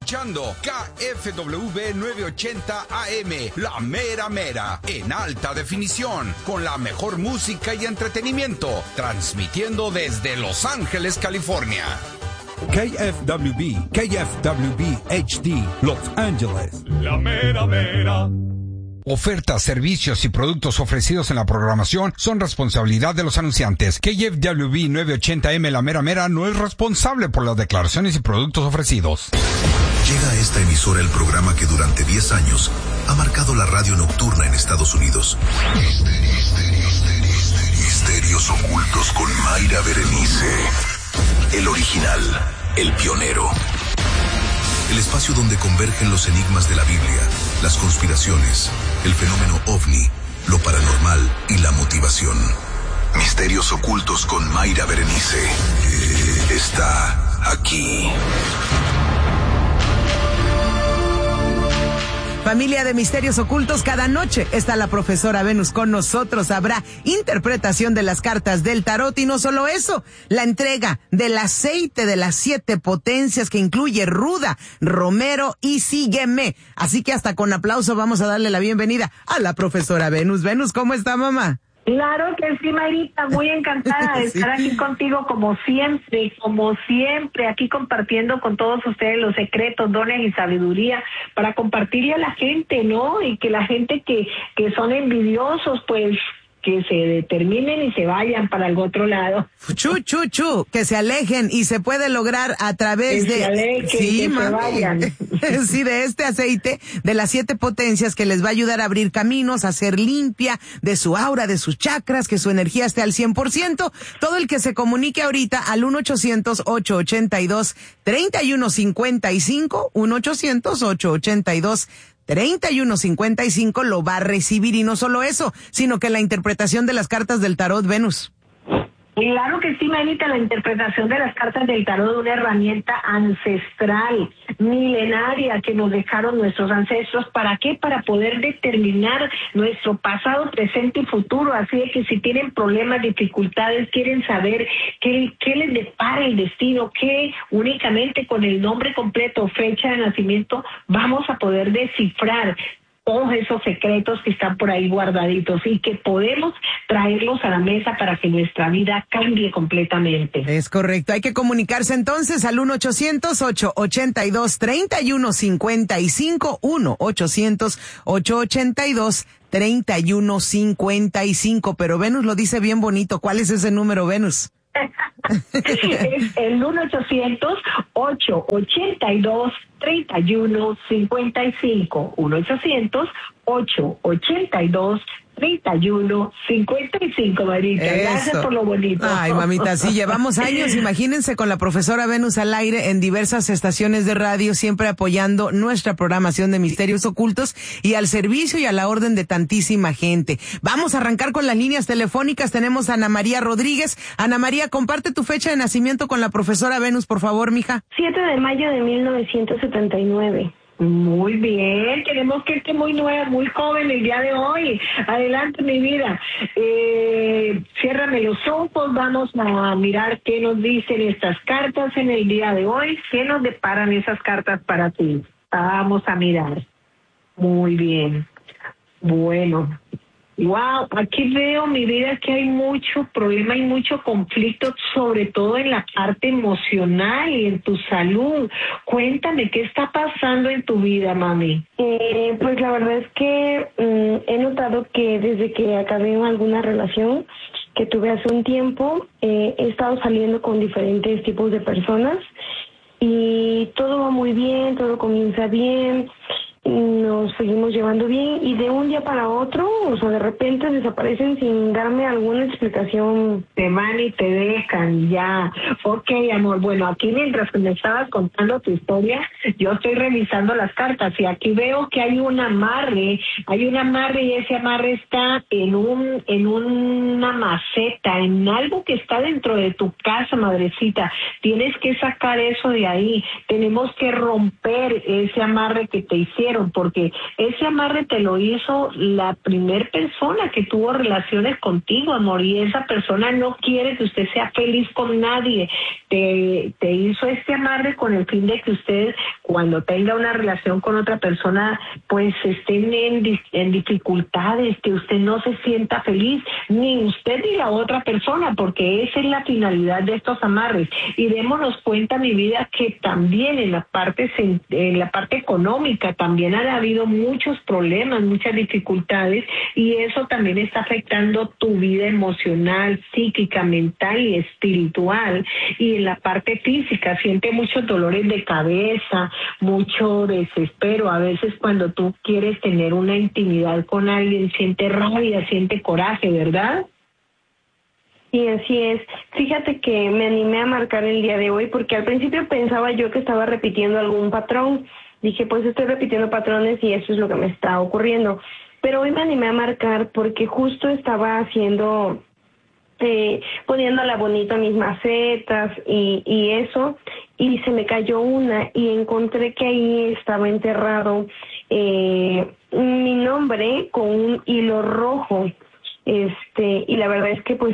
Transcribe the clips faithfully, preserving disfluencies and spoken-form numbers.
Escuchando K F W nueve ochenta A M, La Mera Mera, en alta definición, con la mejor música y entretenimiento, transmitiendo desde Los Ángeles, California. K F W B, K F W B H D, Los Ángeles. La Mera Mera. Ofertas, servicios y productos ofrecidos en la programación son responsabilidad de los anunciantes. K F W B nueve ochenta A M La Mera Mera no es responsable por las declaraciones y productos ofrecidos. Llega a esta emisora el programa que durante diez años ha marcado la radio nocturna en Estados Unidos. Misterios, misterios, misterios ocultos con Mayra Berenice. El original, el pionero. El espacio donde convergen los enigmas de la Biblia, las conspiraciones, el fenómeno ovni, lo paranormal y la motivación. Misterios ocultos con Mayra Berenice. Eh, está aquí. Familia de Misterios Ocultos, cada noche está la profesora Venus con nosotros. Habrá interpretación de las cartas del tarot y no solo eso, la entrega del aceite de las siete potencias que incluye ruda, romero y sígueme. Así que hasta con aplauso vamos a darle la bienvenida a la profesora Venus. Venus, ¿cómo está, mamá? Claro que sí, Mayrita, muy encantada de sí. estar aquí contigo como siempre, como siempre, aquí compartiendo con todos ustedes los secretos, dones y sabiduría para compartirle a la gente, ¿no? Y que la gente que, que son envidiosos, pues, que se determinen y se vayan para el otro lado. Chu, chu, chu, que se alejen y se puede lograr a través que de... Se alejen, sí, que mami. se vayan. Sí, de este aceite de las siete potencias que les va a ayudar a abrir caminos, a hacer limpia de su aura, de sus chakras, que su energía esté al cien por ciento. Todo el que se comunique ahorita al uno ochocientos, ocho ochenta y dos, treinta y uno cincuenta y cinco, uno ochocientos, ocho ochenta y dos, treinta y uno cincuenta y cinco lo va a recibir, y no solo eso, sino que la interpretación de las cartas del tarot, Venus. Claro que sí, Manita, la interpretación de las cartas del tarot, una herramienta ancestral, milenaria que nos dejaron nuestros ancestros. ¿Para qué? Para poder determinar nuestro pasado, presente y futuro. Así de que si tienen problemas, dificultades, quieren saber qué, qué les depara el destino, que únicamente con el nombre completo, fecha de nacimiento, vamos a poder descifrar todos esos secretos que están por ahí guardaditos y que podemos traerlos a la mesa para que nuestra vida cambie completamente. Es correcto. Hay que comunicarse entonces al uno ochocientos, ocho ochenta y dos, treinta y uno cincuenta y cinco, uno ochocientos, ocho ochenta y dos, treinta y uno cincuenta y cinco. Pero Venus lo dice bien bonito. ¿Cuál es ese número, Venus? Es el uno ochocientos, ocho ochenta y dos, treinta y uno cincuenta y cinco. uno ochocientos, ocho ochenta y dos, treinta y uno cincuenta y cinco, Marita. Gracias por lo bonito. Ay, mamita, sí, llevamos años, imagínense, con la profesora Venus al aire en diversas estaciones de radio, siempre apoyando nuestra programación de Misterios Ocultos y al servicio y a la orden de tantísima gente. Vamos a arrancar con las líneas telefónicas. Tenemos a Ana María Rodríguez. Ana María, comparte tu fecha de nacimiento con la profesora Venus, por favor, mija. siete de mayo de mil novecientos setenta y nueve. Muy bien, queremos que esté muy nueva, muy joven el día de hoy. Adelante, mi vida. Eh, ciérrame los ojos, vamos a mirar qué nos dicen estas cartas en el día de hoy. ¿Qué nos deparan esas cartas para ti? Vamos a mirar. Muy bien. Bueno. Wow, aquí veo, mi vida, que hay mucho problema y mucho conflicto, sobre todo en la parte emocional y en tu salud. Cuéntame, ¿qué está pasando en tu vida, mami? Eh, pues la verdad es que um, he notado que desde que acabé alguna relación que tuve hace un tiempo, eh, he estado saliendo con diferentes tipos de personas y todo va muy bien, todo comienza bien. Nos seguimos llevando bien y de un día para otro, o sea, de repente desaparecen sin darme alguna explicación. Te van y te dejan, ya. Ok, amor, bueno, aquí mientras me estabas contando tu historia, yo estoy revisando las cartas y aquí veo que hay un amarre, hay un amarre y ese amarre está en un en una maceta, en algo que está dentro de tu casa, madrecita. Tienes que sacar eso de ahí, tenemos que romper ese amarre que te hicieron. hicieron, porque ese amarre te lo hizo la primer persona que tuvo relaciones contigo, amor, y esa persona no quiere que usted sea feliz con nadie. Te, te hizo este amarre con el fin de que usted, cuando tenga una relación con otra persona, pues estén en, en dificultades, que usted no se sienta feliz, ni usted ni la otra persona, porque esa es la finalidad de estos amarres. Y démonos cuenta, mi vida, que también en la parte en la parte económica también han habido muchos problemas, muchas dificultades, y eso también está afectando tu vida emocional, psíquica, mental y espiritual. Y en la parte física siente muchos dolores de cabeza, mucho desespero. A veces cuando tú quieres tener una intimidad con alguien, siente rabia, siente coraje, ¿verdad? Sí, así es. Fíjate que me animé a marcar el día de hoy porque al principio pensaba yo que estaba repitiendo algún patrón. Dije, pues estoy repitiendo patrones y eso es lo que me está ocurriendo. Pero hoy me animé a marcar porque justo estaba haciendo, eh, poniéndola bonita mis macetas y, y eso, y se me cayó una y encontré que ahí estaba enterrado eh, mi nombre con un hilo rojo. Este, y la verdad es que pues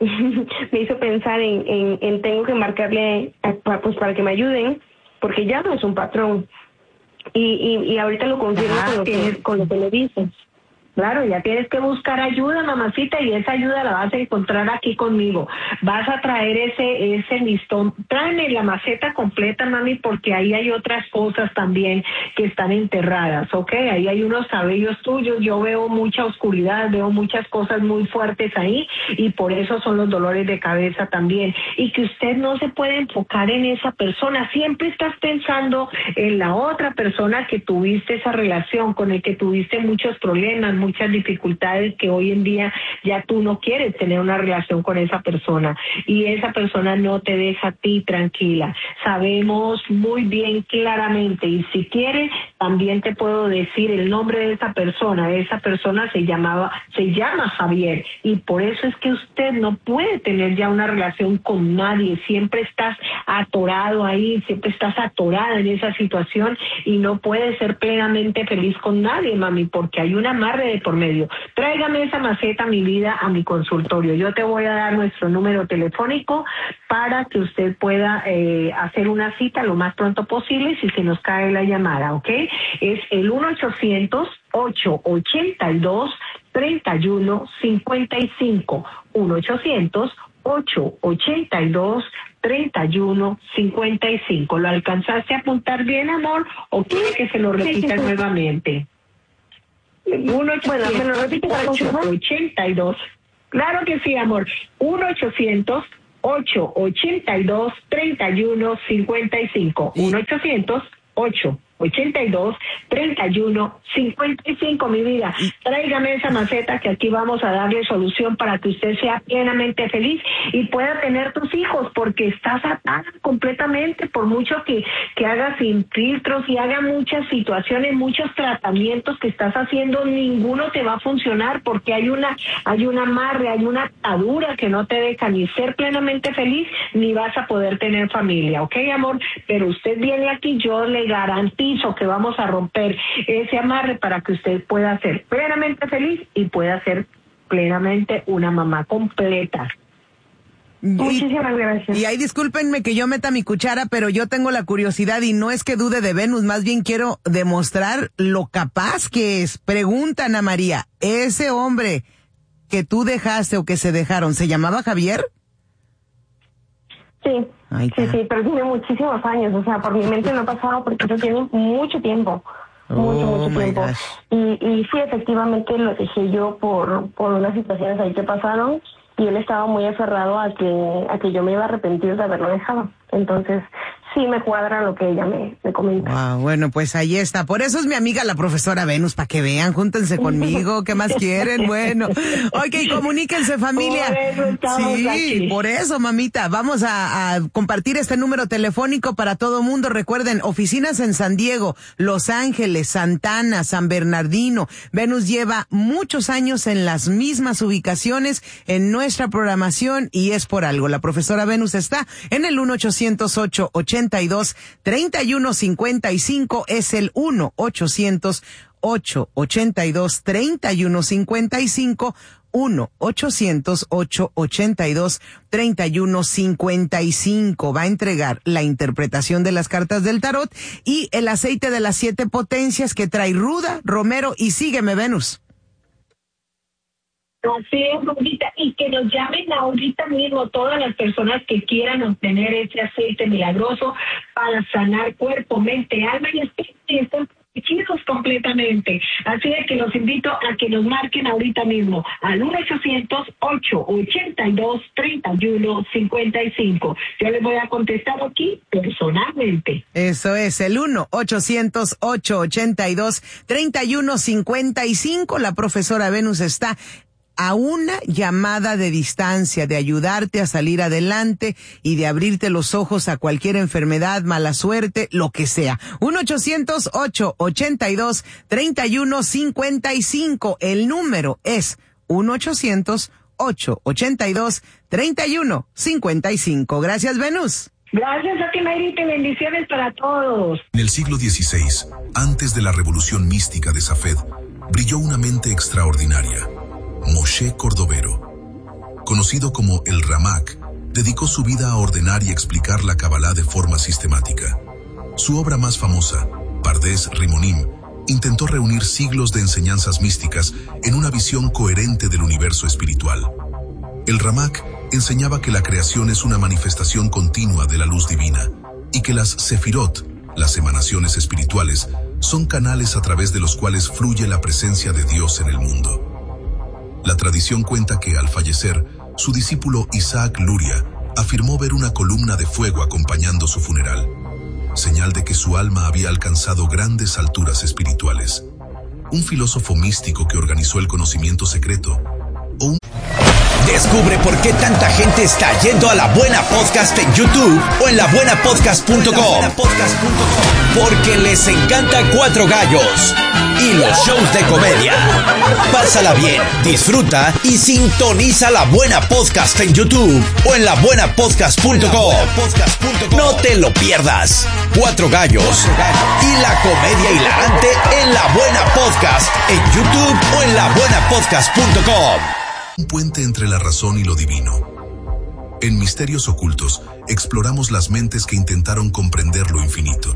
me hizo pensar en, en, en tengo que marcarle a, pues para que me ayuden, porque ya no es un patrón. Y, y, y ahorita lo confirmo ah, con, lo que, con lo que le dicen. Claro, ya tienes que buscar ayuda, mamacita, y esa ayuda la vas a encontrar aquí conmigo. Vas a traer ese ese listón. Tráeme la maceta completa, mami, porque ahí hay otras cosas también que están enterradas, ¿ok? Ahí hay unos cabellos tuyos, yo veo mucha oscuridad, veo muchas cosas muy fuertes ahí, y por eso son los dolores de cabeza también. Y que usted no se puede enfocar en esa persona, siempre estás pensando en la otra persona que tuviste esa relación, con el que tuviste muchos problemas, muchas dificultades, que hoy en día ya tú no quieres tener una relación con esa persona y esa persona no te deja a ti tranquila. Sabemos muy bien claramente, y si quieres también te puedo decir el nombre de esa persona. Esa persona se llamaba, se llama Javier, y por eso es que usted no puede tener ya una relación con nadie. Siempre estás atorado ahí, siempre estás atorada en esa situación y no puedes ser plenamente feliz con nadie, mami, porque hay un amarre de por medio. Tráigame esa maceta, mi vida, a mi consultorio. Yo te voy a dar nuestro número telefónico para que usted pueda eh, hacer una cita lo más pronto posible si se nos cae la llamada, ¿ok? Es el uno ochocientos, ocho ochenta y dos, treinta y uno cincuenta y cinco. uno ochocientos, ocho ochenta y dos, treinta y uno cincuenta y cinco. ¿Lo alcanzaste a apuntar bien, amor, o quiere que se lo repita sí, sí, sí. nuevamente? uno ochocientos, ocho ochenta y dos. Claro que sí, amor. uno ochocientos, ocho ochenta y dos, treinta y uno cincuenta y cinco. uno ochocientos, ocho ochenta y dos, treinta y uno cincuenta y cinco, mi vida. Tráigame esa maceta que aquí vamos a darle solución para que usted sea plenamente feliz y pueda tener tus hijos, porque estás atada completamente. Por mucho que, que hagas sin filtros y haga muchas situaciones, muchos tratamientos que estás haciendo, ninguno te va a funcionar, porque hay una, hay un amarre, hay una atadura que no te deja ni ser plenamente feliz, ni vas a poder tener familia, ¿ok, amor? Pero usted viene aquí, yo le garantizo que vamos a romper ese amarre para que usted pueda ser plenamente feliz y pueda ser plenamente una mamá completa. Muchísimas gracias. Y ahí discúlpenme que yo meta mi cuchara, pero yo tengo la curiosidad y no es que dude de Venus, más bien quiero demostrar lo capaz que es. Pregunta, Ana María, ¿ese hombre que tú dejaste o que se dejaron, se llamaba Javier? Sí, Ay, sí, sí, pero tiene muchísimos años, o sea, por mi mente no ha pasado porque eso tiene mucho tiempo, oh, mucho, mucho tiempo. Y, y sí, efectivamente lo dejé yo por, por unas situaciones ahí que pasaron, y él estaba muy aferrado a que, a que yo me iba a arrepentir de haberlo dejado. Entonces, sí me cuadra lo que ella me, me comenta. Wow, bueno, pues ahí está. Por eso es mi amiga la profesora Venus, para que vean, júntense conmigo, ¿qué más quieren? Bueno, ok, comuníquense, familia. Por eso estamos sí, aquí. Por eso, mamita, vamos a, a compartir este número telefónico para todo mundo. Recuerden, oficinas en San Diego, Los Ángeles, Santana, San Bernardino. Venus lleva muchos años en las mismas ubicaciones en nuestra programación y es por algo. La profesora Venus está en el uno ochocientos, ocho ochenta ochenta y dos, treinta y uno cincuenta y cinco. Es el uno ochocientos ocho ochenta y dos, treinta y uno cincuenta y cinco. uno ochocientos ocho ochenta y dos, treinta y uno cincuenta y cinco. Va a entregar la interpretación de las cartas del tarot y el aceite de las siete potencias que trae Ruda, Romero y Sígueme Venus. Así es, Rudita, y que nos llamen ahorita mismo todas las personas que quieran obtener ese aceite milagroso para sanar cuerpo, mente, alma y espíritu, y están protegidos completamente. Así es que los invito a que nos marquen ahorita mismo al uno ochocientos ocho ochenta y dos, treinta y uno cincuenta y cinco. Yo les voy a contestar aquí personalmente. Eso es, el uno ochocientos ocho ochenta y dos, treinta y uno cincuenta y cinco. La profesora Venus está a una llamada de distancia de ayudarte a salir adelante y de abrirte los ojos a cualquier enfermedad, mala suerte, lo que sea. uno ochocientos ocho ochenta y dos, treinta y uno cincuenta y cinco. El número es uno ochocientos ocho ochenta y dos, treinta y uno cincuenta y cinco. Gracias, Venus. Gracias a ti, Mayrita, y bendiciones para todos. En el siglo dieciséis, antes de la revolución mística de Safed, brilló una mente extraordinaria. Moshe Cordovero, conocido como el Ramak, dedicó su vida a ordenar y explicar la Kabbalah de forma sistemática. Su obra más famosa, Pardes Rimonim, intentó reunir siglos de enseñanzas místicas en una visión coherente del universo espiritual. El Ramak enseñaba que la creación es una manifestación continua de la luz divina y que las Sefirot, las emanaciones espirituales, son canales a través de los cuales fluye la presencia de Dios en el mundo. La tradición cuenta que, al fallecer, su discípulo Isaac Luria afirmó ver una columna de fuego acompañando su funeral, señal de que su alma había alcanzado grandes alturas espirituales. Un filósofo místico que organizó el conocimiento secreto, o un... Descubre por qué tanta gente está yendo a La Buena Podcast en YouTube o en la buena podcast punto com. Porque les encanta Cuatro Gallos y los shows de comedia. Pásala bien, disfruta y sintoniza La Buena Podcast en YouTube o en la buena podcast punto com. No te lo pierdas. Cuatro Gallos y la comedia hilarante en La Buena Podcast en YouTube o en la buena podcast punto com. Un puente entre la razón y lo divino. En Misterios Ocultos, exploramos las mentes que intentaron comprender lo infinito.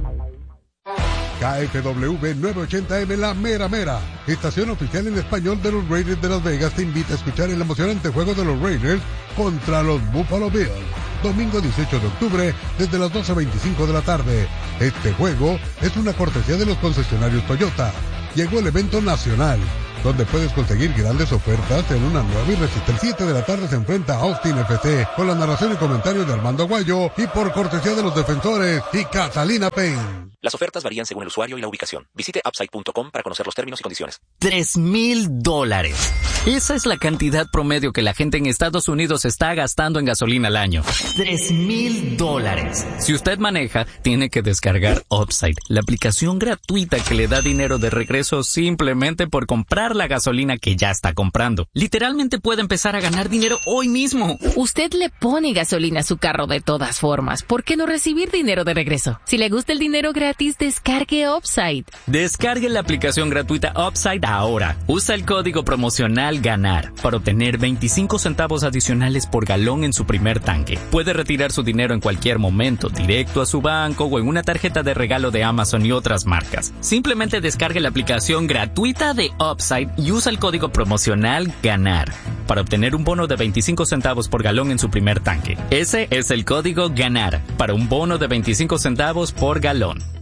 K F W novecientos ochenta M La Mera Mera, estación oficial en español de los Raiders de Las Vegas, te invita a escuchar el emocionante juego de los Raiders contra los Buffalo Bills. Domingo dieciocho de octubre, desde las doce veinticinco de la tarde. Este juego es una cortesía de los concesionarios Toyota. Llegó el evento nacional, donde puedes conseguir grandes ofertas en una nueva irresistible. El siete de la tarde se enfrenta a Austin F C con la narración y comentarios de Armando Aguayo y por cortesía de los defensores y Catalina Payne. Las ofertas varían según el usuario y la ubicación. Visite upside punto com para conocer los términos y condiciones. Tres mil dólares. Esa es la cantidad promedio que la gente en Estados Unidos está gastando en gasolina al año. Tres mil dólares. Si usted maneja, tiene que descargar Upside, la aplicación gratuita que le da dinero de regreso simplemente por comprar la gasolina que ya está comprando. Literalmente puede empezar a ganar dinero hoy mismo. Usted le pone gasolina a su carro de todas formas. ¿Por qué no recibir dinero de regreso? Si le gusta el dinero gratis, descargue Upside. Descargue la aplicación gratuita Upside ahora. Usa el código promocional GANAR para obtener veinticinco centavos adicionales por galón en su primer tanque. Puede retirar su dinero en cualquier momento, directo a su banco o en una tarjeta de regalo de Amazon y otras marcas. Simplemente descargue la aplicación gratuita de Upside y usa el código promocional GANAR para obtener un bono de veinticinco centavos por galón en su primer tanque. Ese es el código GANAR para un bono de veinticinco centavos por galón.